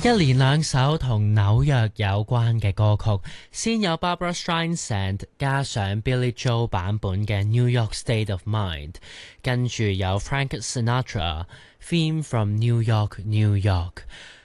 一連兩首同紐約有關嘅歌曲，先有 Barbra Streisand 加上 Billy Joel 版本嘅 New York State of Mind， 跟住有 Frank Sinatra Theme from New York New York。